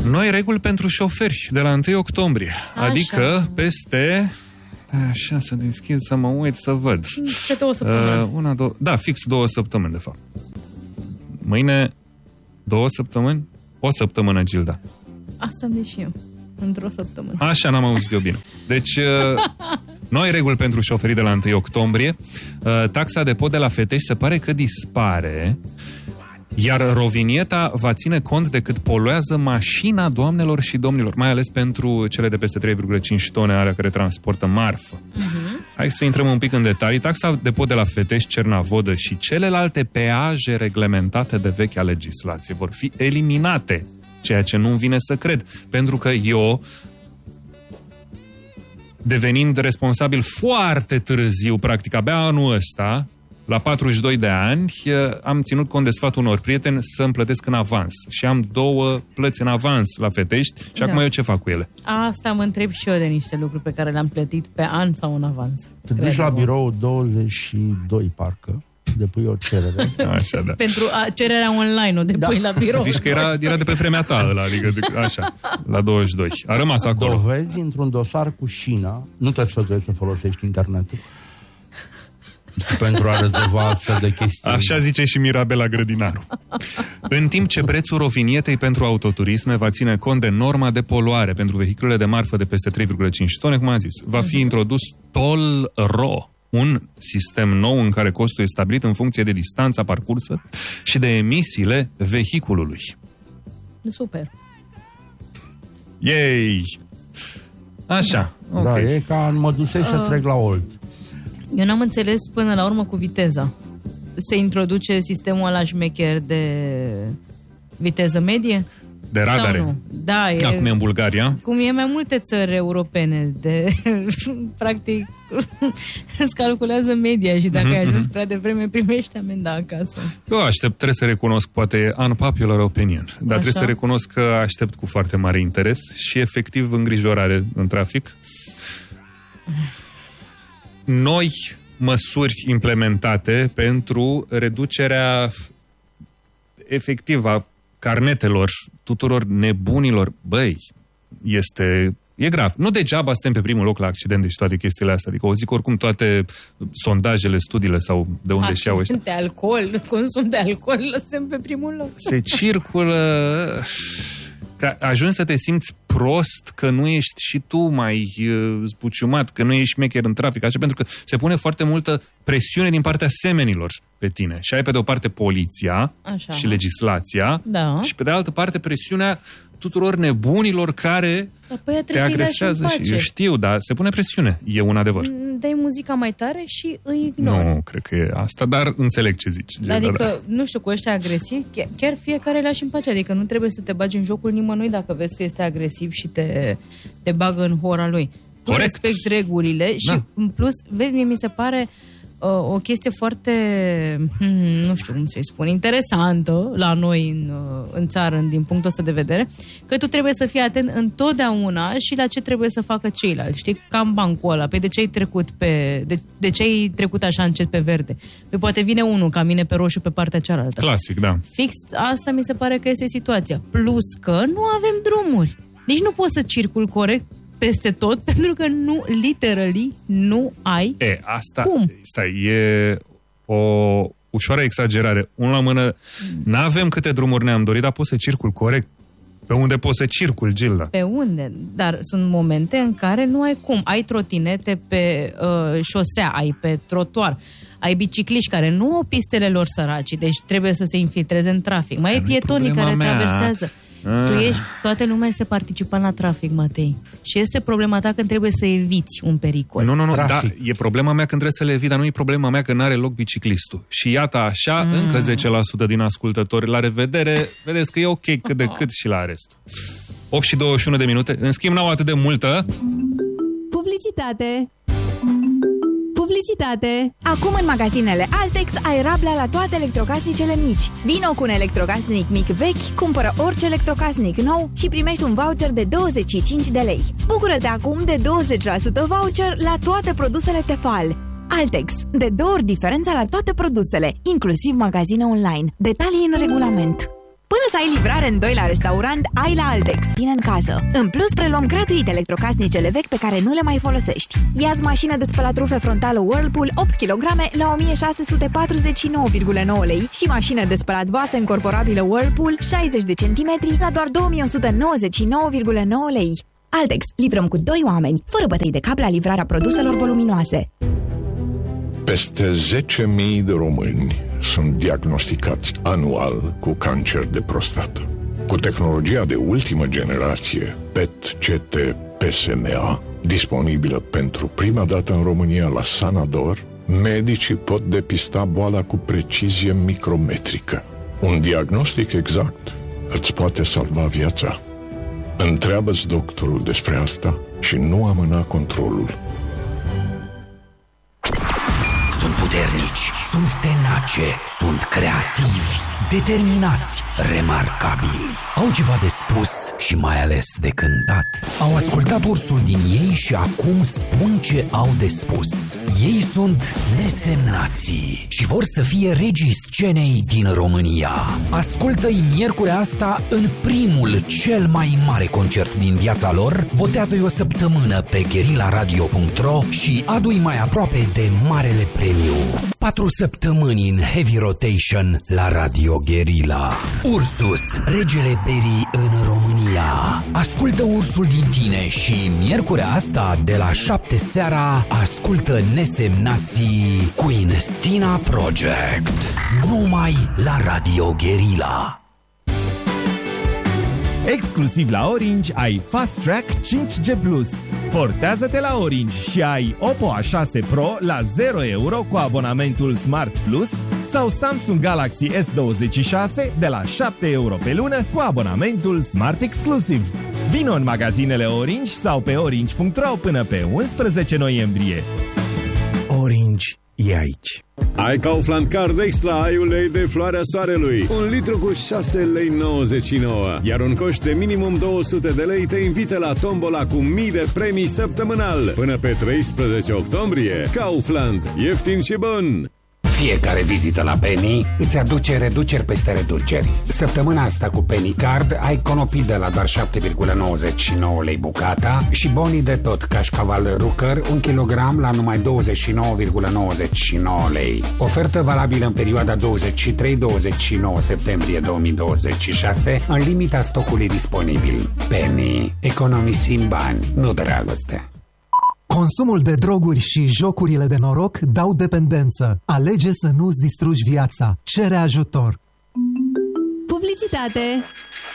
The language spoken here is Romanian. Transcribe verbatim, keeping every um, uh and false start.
Noi reguli pentru șoferi de la întâi octombrie. Așa. Adică peste... Așa, să deschid, să mă uit, să văd. Pe două săptămâni. Uh, una, două, da, fix două săptămâni, de fapt. Mâine, două săptămâni? O săptămână, Gilda. Asta am zis și eu. Într-o săptămână. Așa, n-am auzit eu bine. Deci, uh, noi reguli pentru șoferii de la întâi octombrie. Uh, taxa de pod de la Fetești se pare că dispare... Iar rovinieta va ține cont de cât poluează mașina doamnelor și domnilor, mai ales pentru cele de peste trei virgulă cinci tone, alea care transportă marfă. Uh-huh. Hai să intrăm un pic în detalii. Taxa de pod de la Fetești, Cernavodă și celelalte peaje reglementate de vechea legislație vor fi eliminate, ceea ce nu-mi vine să cred, pentru că eu, devenind responsabil foarte târziu, practic abia anul ăsta, la patruzeci și doi de ani, am ținut cont de sfatul unor prieteni să îmi plătesc în avans. Și am două plăți în avans la Fetești și da. Acum eu ce fac cu ele? Asta mă întreb și eu de niște lucruri pe care le-am plătit pe an sau în avans. Te duci la birou douăzeci și doi, parcă, depui o cerere. Așa, da. Pentru a, cererea online o depui da. La birou. Zici că era, era de pe vremea ta ăla, adică așa, la douăzeci și doi. A rămas acolo. Dovezi într-un dosar cu șina, nu te sfătuiești să folosești internetul pentru a rezolva astfel de chestiuni. Așa zice și Mirabela Grădinaru. În timp ce prețul rovinietei pentru autoturisme va ține cont de norma de poluare pentru vehiculele de marfă de peste trei virgulă cinci tone, cum am zis, va fi introdus Toll-Ro, un sistem nou în care costul e stabilit în funcție de distanța parcursă și de emisiile vehiculului. Super. Yay! Așa. Da, okay. Da, e ca mă dusei uh. să trec la Olt. Eu n-am înțeles până la urmă cu viteza. Se introduce sistemul ăla șmecher de viteză medie? De radare. Da, e, acum e în Bulgaria. Cum e mai multe țări europene de practic îți calculează media și dacă mm-hmm. ai ajuns prea devreme primești amenda acasă. Eu aștept, trebuie să recunosc, poate unpopular opinion, dar așa? Trebuie să recunosc că aștept cu foarte mare interes și efectiv îngrijorare în trafic. Noi măsuri implementate pentru reducerea efectivă a carnetelor tuturor nebunilor. Băi, este... E grav. Nu degeaba suntem pe primul loc la accidente și toate chestiile astea. Adică o zic oricum toate sondajele, studiile sau de unde și iau ăștia. Accidente, alcool, consum de alcool, suntem pe primul loc. Se circulă... Că ajungi să te simți prost, că nu ești și tu mai uh, zbuciumat, că nu ești șmecher în trafic, așa, pentru că se pune foarte multă presiune din partea semenilor pe tine. Și ai pe de o parte poliția așa. Și legislația da. Și pe de altă parte presiunea tuturor nebunilor care păi te agresează. Și eu știu, dar se pune presiune, e un adevăr. Dai muzica mai tare și îi ignori. Nu, cred că e asta, dar înțeleg ce zici. Adică, da, da. nu știu, cu ăștia agresivi, chiar fiecare lași în pace. Adică nu trebuie să te bagi în jocul nimănui dacă vezi că este agresiv și te, te bagă în hora lui. Tu respecti regulile și, da. În plus, vezi, mie mi se pare uh, o chestie foarte, hmm, nu știu cum să-i spun, interesantă la noi în, uh, în țară, din punctul ăsta de vedere, că tu trebuie să fii atent întotdeauna și la ce trebuie să facă ceilalți. Știi, cam bancul ăla, pe de ce ai trecut pe, de, de ce ai trecut așa încet pe verde? Păi poate vine unul ca mine pe roșu pe partea cealaltă. Clasic, da. Fix asta mi se pare că este situația. Plus că nu avem drumuri. Deci nu poți să circul corect peste tot, pentru că nu, literally, nu ai E, asta, cum. Stai, e o ușoară exagerare. Unul la mână, n-avem câte drumuri ne-am dorit, dar poți să circul corect. Pe unde poți să circul, Gilda? Pe unde? Dar sunt momente în care nu ai cum. Ai trotinete pe uh, șosea, ai pe trotuar, ai bicicliști care nu au pistele lor săraci, deci trebuie să se infiltreze în trafic. Mai ai pietonii care mea. traversează. Ah. Tu ești, toată lumea este participant la trafic, Matei. Și este problema ta când trebuie să eviți un pericol. Nu, nu, nu, da, e problema mea când trebuie să le evit, dar nu e problema mea că n-are loc biciclistul. Și iată așa, mm. încă zece la sută din ascultători. La revedere, vedeți că e ok cât de cât și la restul. opt și douăzeci și unu de minute. În schimb, n-au atât de multă. Publicitate. Publicitate. Acum în magazinele Altex ai rabla la toate electrocasnicele mici. Vino cu un electrocasnic mic vechi, cumpără orice electrocasnic nou și primești un voucher de douăzeci și cinci de lei. Bucură-te acum de douăzeci la sută voucher la toate produsele Tefal. Altex. De două ori diferența la toate produsele, inclusiv magazine online. Detalii în regulament. Până să ai livrare în doi la restaurant, ai la Altex. Vine în casă. În plus, preluăm gratuit electrocasnicele vechi pe care nu le mai folosești. Ia-ți mașină de spălat rufe frontală Whirlpool opt kilograme la o mie șase sute patruzeci și nouă virgulă nouă lei și mașină de spălat vase încorporabilă Whirlpool șaizeci de centimetri la doar două mii o sută nouăzeci și nouă virgulă nouă lei. Altex. Livrăm cu doi oameni, fără bătăi de cap la livrarea produselor voluminoase. Peste zece mii de români sunt diagnosticați anual cu cancer de prostată. Cu tehnologia de ultimă generație P E T-C T P S M A, disponibilă pentru prima dată în România la Sanador, medicii pot depista boala cu precizie micrometrică. Un diagnostic exact îți poate salva viața. Întreabă-ți doctorul despre asta și nu amâna controlul. Sunt puternici, sunt tenace, sunt creativi, determinați, remarcabili. Au ceva de spus și mai ales de cântat. Au ascultat ursul din ei și acum spun ce au de spus. Ei sunt nesemnații și vor să fie regii scenei din România. Ascultă-i miercurea asta în primul, cel mai mare concert din viața lor. Votează-i o săptămână pe guerilla radio punct ro și adu-i mai aproape de marele premiu. Patru săptămâni în heavy rotation la Radio Guerilla. Ursus, regele berii în România. Ascultă ursul din tine și miercurea asta de la șapte seara ascultă Nesemnații cu Instina Project. Numai la Radio Guerilla. Exclusiv la Orange ai Fast Track cinci G plus. Portează-te la Orange și ai Oppo A șase Pro la zero euro cu abonamentul Smart Plus sau Samsung Galaxy S douăzeci și șase de la șapte euro pe lună cu abonamentul Smart Exclusive. Vino în magazinele Orange sau pe orange punct ro până pe unsprezece noiembrie. Orange e aici. Ai Kaufland Card Extra, ai ulei de floarea soarelui. Un litru cu șase lei nouăzeci și nouă. Iar un coș de minimum două sute de lei te invită la tombola cu mii de premii săptămânal. Până pe treisprezece octombrie. Kaufland. Ieftin și bun. Fiecare vizită la Penny îți aduce reduceri peste reduceri. Săptămâna asta cu Penny Card ai conopii de la doar șapte virgulă nouăzeci și nouă lei bucata și bonii de tot cașcaval Rucker un kilogram la numai douăzeci și nouă virgulă nouăzeci și nouă lei. Ofertă valabilă în perioada douăzeci și trei douăzeci și nouă septembrie două mii douăzeci și șase în limita stocului disponibil. Penny. Economisim bani, nu dragoste. Consumul de droguri și jocurile de noroc dau dependență. Alege să nu-ți distrugi viața. Cere ajutor. Publicitate.